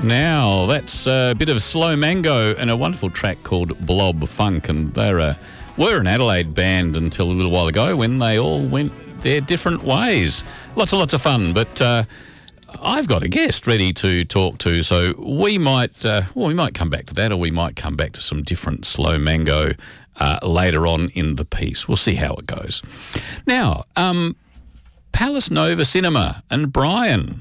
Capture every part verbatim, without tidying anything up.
Now, that's a bit of Slow Mango and a wonderful track called Blob Funk. And they're a, were an Adelaide band until a little while ago when they all went their different ways. Lots and lots of fun, but uh, I've got a guest ready to talk to, so we might, uh, well, we might come back to that, or we might come back to some different Slow Mango uh, later on in the piece. We'll see how it goes. Now, um, Palace Nova Cinema and Brian.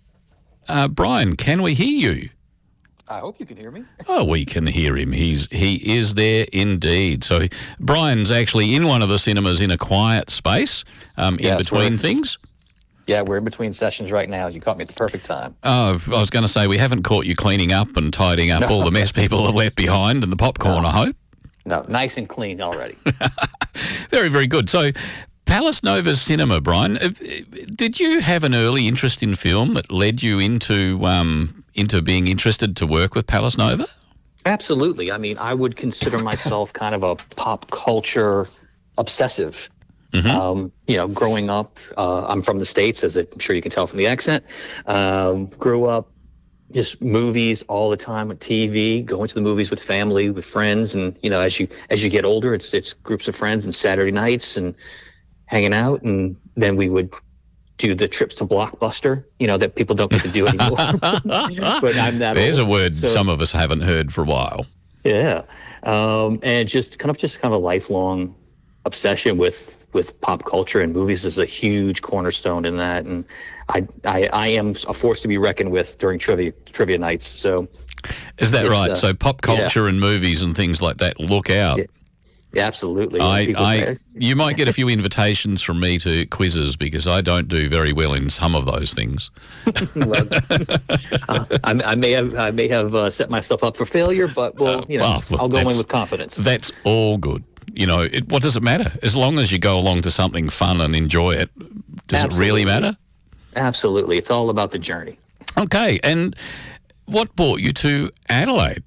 Uh, Brian, can we hear you? I hope you can hear me. Oh, we can hear him. He's he is there indeed. So Brian's actually in one of the cinemas in a quiet space, um, in Yes, between we're- things. Yeah, we're in between sessions right now. You caught me at the perfect time. Oh, I was going to say, we haven't caught you cleaning up and tidying up No. all the mess people have left behind and the popcorn, No. I hope. No, nice and clean already. Very, very good. So Palace Nova Cinema, Brian, if- did you have an early interest in film that led you into um, into being interested to work with Palace Nova? Absolutely. I mean, I would consider myself kind of a pop culture obsessive. Mhm. Um, you know, growing up, uh, I'm from the States, as I'm sure you can tell from the accent. Um, grew up just movies all the time with T V, going to the movies with family, with friends, and you know, as you as you get older, it's it's groups of friends and Saturday nights and hanging out, and then we would do the trips to Blockbuster, you know, that people don't get to do anymore. But I'm that There's old, a word so- some of us haven't heard for a while. Yeah, um, and just kind of just kind of a lifelong obsession with with pop culture, and movies is a huge cornerstone in that. And I I, I am a force to be reckoned with during trivia trivia nights. So Is that It's, right? uh, So pop culture and movies and things like that, look out. Yeah. yeah, absolutely. I, People I, say- you might get a few invitations from me to quizzes because I don't do very well in some of those things. well, uh, I, I may have I may have uh, set myself up for failure, but well, you know, well, look, I'll go in that's- with confidence. That's all good. You know, it, what does it matter? As long as you go along to something fun and enjoy it, does it really Absolutely. matter? Absolutely, it's all about the journey. Okay, and what brought you to Adelaide?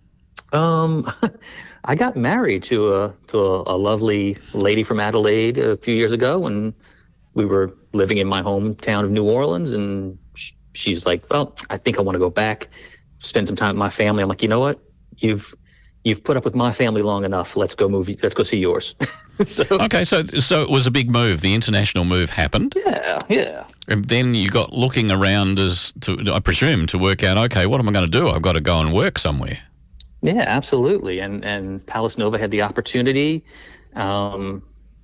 Um, I got married to a to a, a lovely lady from Adelaide a few years ago, and we were living in my hometown of New Orleans. And sh- she's like, "Well, I think I want to go back, spend some time with my family." I'm like, "You know what? You've you've put up with my family long enough. Let's go move. Let's go see yours." so Okay, so so it was a big move. The international move happened, yeah, yeah. and then you got looking around as to, I presume, to work out, okay, what am I going to do? I've got to go and work somewhere. Yeah, absolutely. And and Palace Nova had the opportunity, um,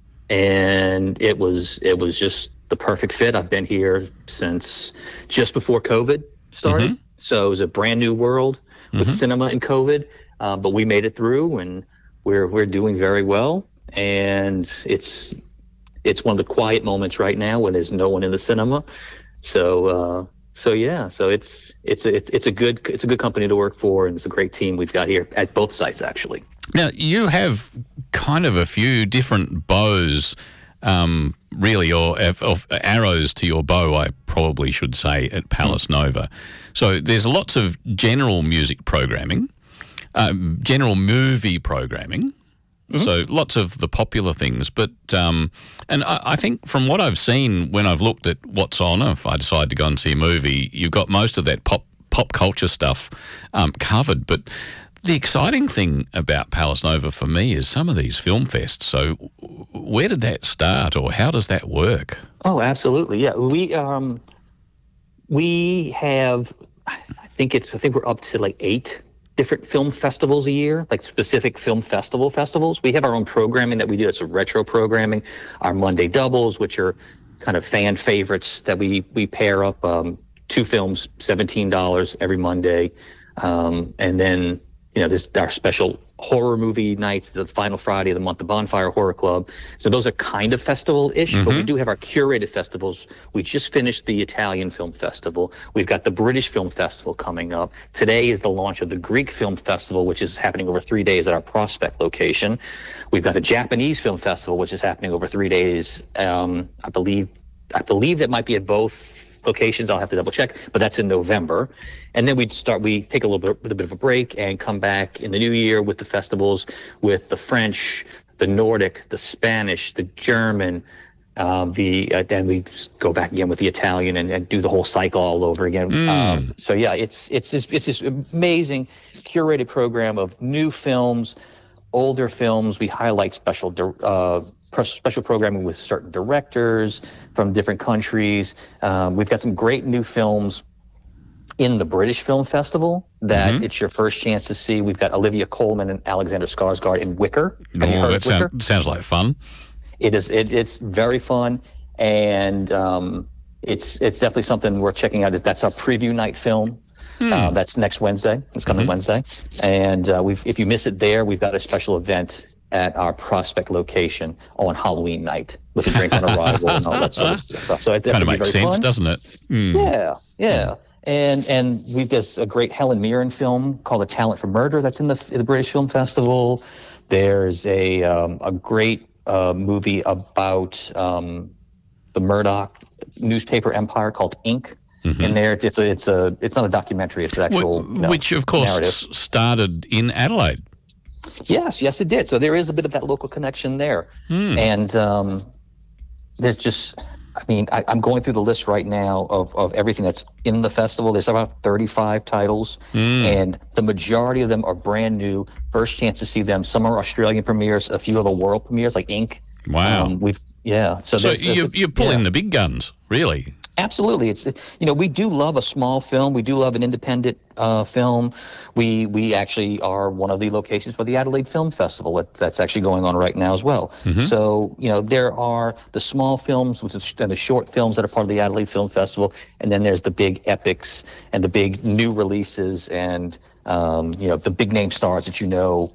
and it was it was just the perfect fit. I've been here since just before COVID started, Mhm. so it was a brand new world with Mhm. cinema and COVID. Uh, but we made it through, and we're we're doing very well. And it's it's one of the quiet moments right now when there's no one in the cinema. So. Uh, So yeah, so it's it's it's it's a good it's a good company to work for, and it's a great team we've got here at both sites actually. Now, you have kind of a few different bows, um, really, or of, of arrows to your bow, I probably should say, at Palace Nova. So there's lots of general music programming, uh, general movie programming, so lots of the popular things. But, um, and I, I think from what I've seen when I've looked at what's on, if I decide to go and see a movie, you've got most of that pop pop culture stuff um, covered. But the exciting thing about Palace Nova for me is some of these film fests. So w- where did that start, or how does that work? Oh, absolutely, yeah. We um we have I think it's I think we're up to like eight different film festivals a year, like specific film festival festivals. We have our own programming that we do. It's a retro programming, our Monday doubles, which are kind of fan favorites that we we pair up um, two films, seventeen dollars every Monday, um, and then you know this our special horror movie nights, the final Friday of the month, the Bonfire Horror Club. So those are kind of festival-ish, but we do have our curated festivals. We just finished the Italian Film Festival. We've got the British Film Festival coming up. Today is the launch of the Greek Film Festival, which is happening over three days at our Prospect location. We've got a Japanese Film Festival, which is happening over three days. Um, I believe I believe that might be at both locations. I'll have to double check, but that's in November. And then we start, we take a little bit, a bit of a break and come back in the new year with the festivals, with the French, the Nordic, the Spanish, the German, Um, the uh, then we just go back again with the Italian and, and do the whole cycle all over again. Mm. Um, so yeah, it's it's this, it's this amazing curated program of new films, older films. We highlight special uh, special programming with certain directors from different countries. Um, we've got some great new films in the British Film Festival that mm-hmm. it's your first chance to see. We've got Olivia Colman and Alexander Skarsgård in Wicker. Have you Oh, heard that of Wicker? sound, sounds like fun. It is. It, it's very fun, and um, it's it's definitely something worth checking out. That's our preview night film. Hmm. Uh, that's next Wednesday. It's coming mm-hmm. Wednesday, and uh, we've if you miss it there, we've got a special event at our Prospect location on Halloween night with a drink on arrival and all that sort of stuff. So it kind of makes sense, fun. doesn't it? Mm. Yeah, yeah. And and we've got a great Helen Mirren film called A Talent for Murder that's in the the British Film Festival. There's a um, a great uh, movie about um, the Murdoch newspaper empire called Ink. Mm-hmm. In there, it's a it's a it's not a documentary. It's an actual which, you know, which of course narrative. started in Adelaide. Yes, yes, it did. So there is a bit of that local connection there, mm. and um, there's just. I mean, I, I'm going through the list right now of, of everything that's in the festival. There's about thirty-five titles, mm. and the majority of them are brand new. First chance to see them. Some are Australian premieres, a few of the world premieres, like Ink. Wow. Um, we've yeah. So, so there's, you're, there's, you're pulling yeah. the big guns, really. Absolutely. It's, you know, we do love a small film. We do love an independent uh, film. We we actually are one of the locations for the Adelaide Film Festival that, that's actually going on right now as well. Mm-hmm. So, you know, there are the small films, which is and the short films that are part of the Adelaide Film Festival, and then there's the big epics and the big new releases and, um, you know, the big name stars that you know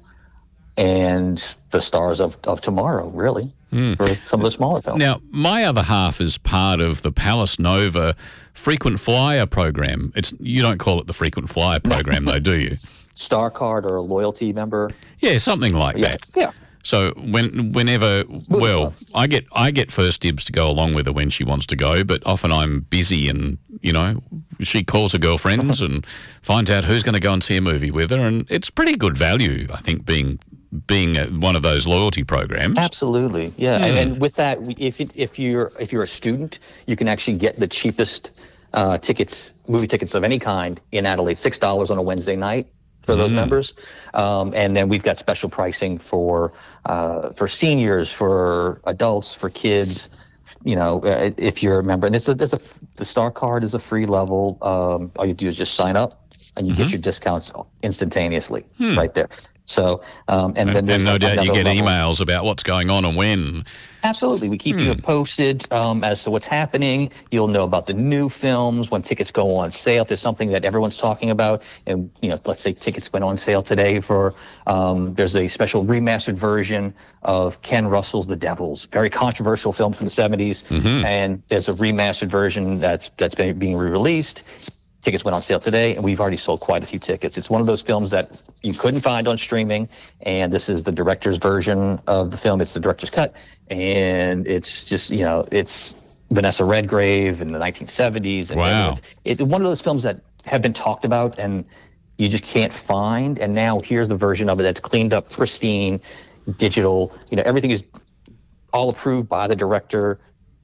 and the stars of, of tomorrow, really. Mm. For some of the smaller films. Now, my other half is part of the Palace Nova frequent flyer program. It's you don't call it the frequent flyer program, though, do you? Star card or a loyalty member? Yeah, something like yeah. that. Yeah. So when, whenever, well, I get I get first dibs to go along with her when she wants to go, but often I'm busy and, you know, she calls her girlfriends and finds out who's going to go and see a movie with her, and it's pretty good value, I think, being being a, one of those loyalty programs. Absolutely, yeah. Mm. And, and with that, if it, if you're if you're a student, you can actually get the cheapest uh, tickets, movie tickets of any kind in Adelaide, six dollars on a Wednesday night for those mm. members. Um, and then we've got special pricing for uh, for seniors, for adults, for kids. You know, if you're a member, and it's a, there's a the Star Card is a free level. Um, all you do is just sign up, and you mm-hmm. get your discounts instantaneously hmm. right there. So, um, and, and then there's and no doubt you get level. emails about what's going on and when. Absolutely. We keep hmm. you posted um, as to what's happening. You'll know about the new films, when tickets go on sale. If there's something that everyone's talking about, and, you know, let's say tickets went on sale today for, um, there's a special remastered version of Ken Russell's The Devils, very controversial film from the seventies. Mm-hmm. And there's a remastered version that's that's been being re-released. Tickets went on sale today, and we've already sold quite a few tickets. It's one of those films that you couldn't find on streaming, and this is the director's version of the film. It's the director's cut, and it's just, you know, it's Vanessa Redgrave in the nineteen seventies. And wow. It's it, one of those films that have been talked about, and you just can't find, and now here's the version of it that's cleaned up, pristine, digital. You know, everything is all approved by the director.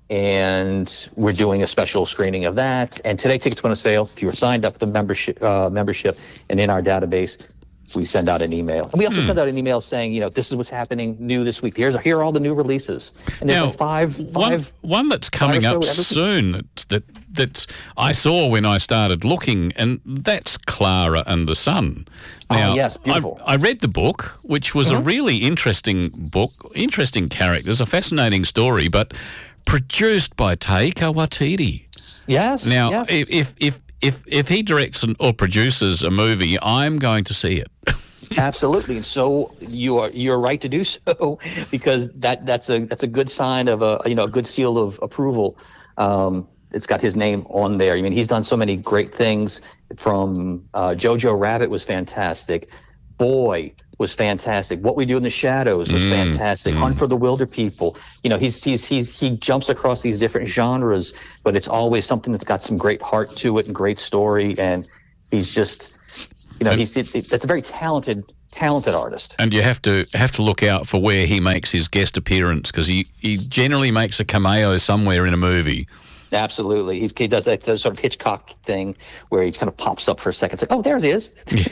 And we're doing a special screening of that. And today tickets went on sale. If you were signed up for the membership, uh, membership and in our database, we send out an email. And we also hmm. send out an email saying, you know, this is what's happening new this week. Here's here are all the new releases. And there's now, like five, five. One, one that's coming up so soon that, that that's I saw when I started looking, and that's Clara and the Sun. Now, oh, yes, beautiful. I, I read the book, which was mm-hmm. a really interesting book, interesting characters, a fascinating story, but produced by Taika Waititi. Yes. Now, yes. if if if if if he directs an, or produces a movie, I'm going to see it. Absolutely, and so you are you're right to do so, because that that's a that's a good sign of a you know a good seal of approval. Um, it's got his name on there. I mean, he's done so many great things. From uh, Jojo Rabbit was fantastic. Boy was fantastic. What We Do in the Shadows was mm, fantastic. Mm. Hunt for the Wilder People. You know, he's he's he's he jumps across these different genres, but it's always something that's got some great heart to it and great story. And he's just, you know, he's it's, it's a very talented talented artist. And you have to have to look out for where he makes his guest appearance, because he, he generally makes a cameo somewhere in a movie. Absolutely. He's, he does that sort of Hitchcock thing where he kind of pops up for a second. It's like, oh, there he is.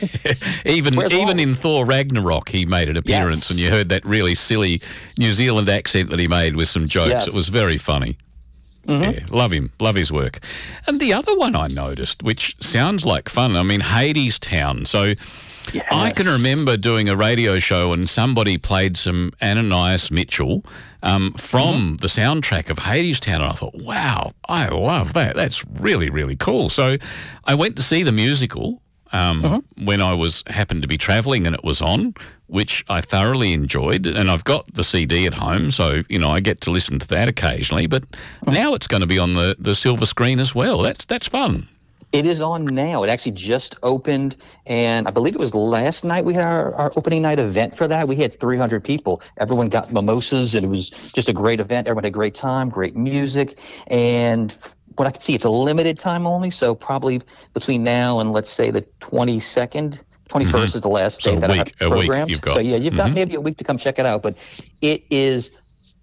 even Where's even Wally? in Thor Ragnarok, he made an appearance, Yes. and you heard that really silly New Zealand accent that he made with some jokes. Yes. It was very funny. Mm-hmm. Yeah, love him. Love his work. And the other one I noticed, which sounds like fun, I mean, Hades Town. So Yes. I can remember doing a radio show and somebody played some Ananias Mitchell um, from Mm-hmm. the soundtrack of Hades Town, and I thought, wow, I love that. That's really, really cool. So I went to see the musical um, Mm-hmm. when I was happened to be travelling and it was on, which I thoroughly enjoyed. And I've got the C D at home, so, you know, I get to listen to that occasionally. But Mm-hmm. now it's going to be on the, the silver screen as well. That's, that's fun. It is on now. It actually just opened, and I believe it was last night we had our, our opening night event for that. We had three hundred people. Everyone got mimosas, and it was just a great event. Everyone had a great time, great music, and what I can see, it's a limited time only, so probably between now and, let's say, the twenty-second, twenty-first Mhm. is the last So day a that I week- have a week programmed. you've got. So, yeah, you've got Mhm. maybe a week to come check it out, but it is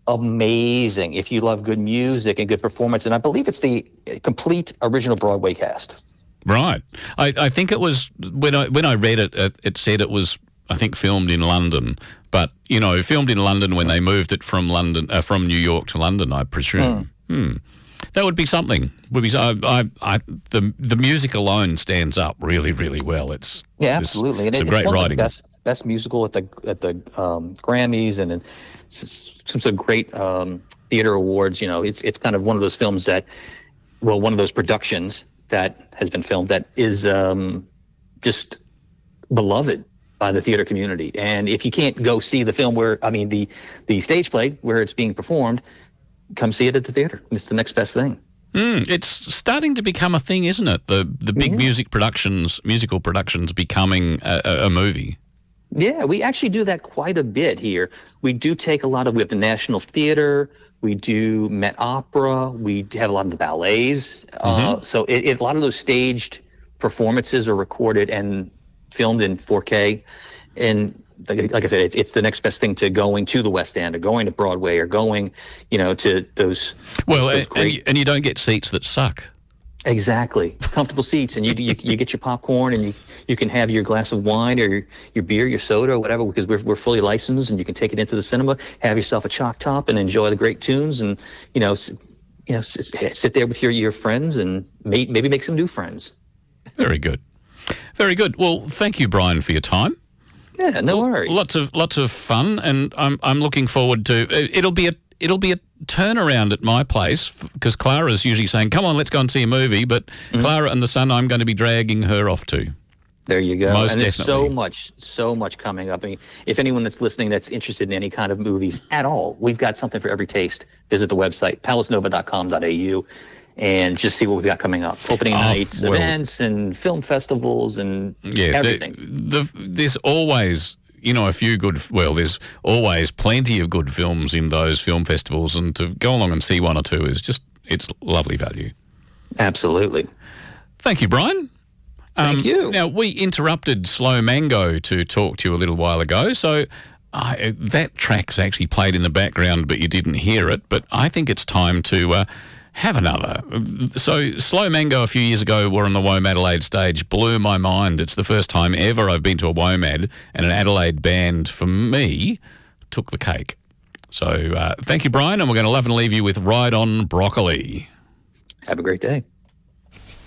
amazing if you love good music and good performance, and I believe it's the complete original Broadway cast. Right. I, I think it was when I when I read it, it, it said it was, I think, filmed in London. But, you know, filmed in London when they moved it from London uh, from New York to London, I presume. Hmm. That would be something. Would be I, I, I, the the music alone stands up really, really well. It's Yeah, it's- absolutely, and It's, it, a great it's one writing. of the best best musical at the at the um, Grammys and, and s- s- some sort of great um, theater awards. You know, it's it's kind of one of those films that, well, one of those productions that has been filmed that is um, just beloved by the theater community. And if you can't go see the film where, I mean, the the stage play where it's being performed, come see it at the theater. It's the next best thing. Mm, it's starting to become a thing, isn't it? The the big Yeah. music productions, musical productions, becoming a, a, a movie. Yeah, we actually do that quite a bit here. We do take a lot of, we have the National Theater, we do Met Opera, we have a lot of the ballets. Uh, so it, it, a lot of those staged performances are recorded and filmed in four K. And like, like I said, it's, it's the next best thing to going to the West End or going to Broadway or going, you know, to those. Well, those and, and, great- you, and you don't get seats that suck. Exactly. Comfortable seats, and you, you you get your popcorn, and you, you can have your glass of wine or your, your beer, your soda, or whatever, because we're we're fully licensed, and you can take it into the cinema, have yourself a chalk top, and enjoy the great tunes, and you know, s- you know, sit, sit there with your your friends, and may, maybe make some new friends. Very good. Very good. Well, thank you, Brian, for your time. Yeah, no worries. Lots of lots of fun, and I'm I'm looking forward to. It'll be a it'll be a turnaround at my place, because Clara's usually saying, "Come on, let's go and see a movie." But Mm-hmm. Clara and the son, I'm going to be dragging her off to. There you go. Most and there's so definitely. much, so much coming up. I mean, if anyone that's listening that's interested in any kind of movies at all, we've got something for every taste. Visit the website, palace nova dot com dot a u, and just see what we've got coming up. Opening Oh, nights, well- events, and film festivals, and Yeah, the- everything. The, there's always, you know, a few good. Well, there's always plenty of good films in those film festivals, and to go along and see one or two is just it's lovely value. Absolutely. Thank you, Brian. Thank Um, you. Now, we interrupted Slow Mango to talk to you a little while ago, so uh, that track's actually played in the background, but you didn't hear it. But I think it's time to uh, have another. So Slow Mango a few years ago were on the WOMAD Adelaide stage, blew my mind. It's the first time ever I've been to a WOMAD, and an Adelaide band, for me, took the cake. So uh, thank you, Brian, and we're going to love and leave you with Ride On Broccoli. Have a great day.